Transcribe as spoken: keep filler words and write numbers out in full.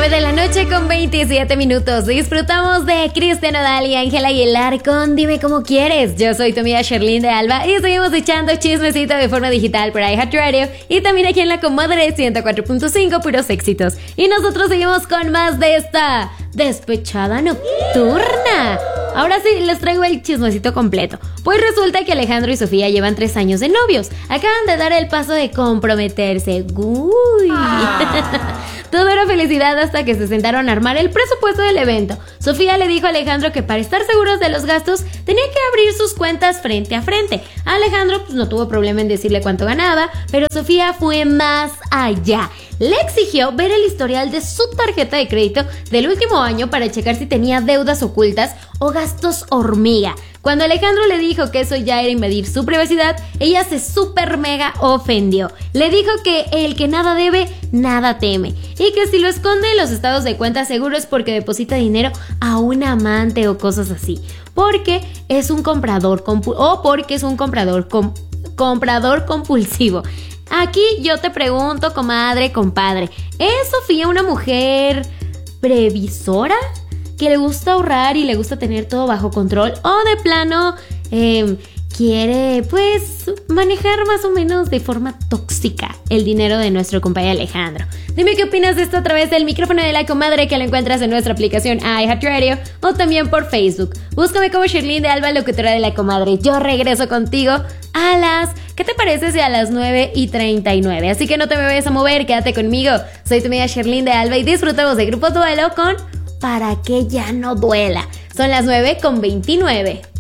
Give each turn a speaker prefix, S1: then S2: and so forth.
S1: nueve de la noche con veintisiete minutos. Disfrutamos de Cristian Nodal y Ángela Aguilar con Dime Cómo Quieres. Yo soy tu amiga Sherlyn de Alba y seguimos echando chismecito de forma digital por iHeartRadio y también aquí en La Comadre ciento cuatro punto cinco, puros éxitos. Y nosotros seguimos con más de esta despechada nocturna. Ahora sí, les traigo el chismecito completo. Pues resulta que Alejandro y Sofía llevan tres años de novios. Acaban de dar el paso de comprometerse. Uy. Ah. Todo era felicidad hasta que se sentaron a armar el presupuesto del evento. Sofía le dijo a Alejandro que para estar seguros de los gastos tenía que abrir sus cuentas frente a frente. Alejandro pues no tuvo problema en decirle cuánto ganaba, pero Sofía fue más allá. Le exigió ver el historial de su tarjeta de crédito del último año para checar si tenía deudas ocultas o gastos hormiga. Cuando Alejandro le dijo que eso ya era invadir su privacidad, ella se super mega ofendió. Le dijo que el que nada debe, nada teme. Y que si lo esconde en los estados de cuenta seguro es porque deposita dinero a un amante o cosas así. Porque es un comprador compu- o porque es un comprador com- comprador compulsivo. Aquí yo te pregunto, comadre, compadre, ¿es Sofía una mujer previsora? ¿Que le gusta ahorrar y le gusta tener todo bajo control? ¿O de plano eh, quiere, pues, manejar más o menos de forma tóxica el dinero de nuestro compañero Alejandro? Dime qué opinas de esto a través del micrófono de La Comadre, que lo encuentras en nuestra aplicación iHeartRadio o también por Facebook. Búscame como Sherlyn de Alba, locutora de La Comadre. Yo regreso contigo a las... ¿Qué te parece si a las nueve y treinta y nueve? Así que no te me vayas a mover, quédate conmigo. Soy tu amiga Sherlyn de Alba y disfrutamos de Grupo Duelo con Para que ya no duela. Son las nueve con veintinueve.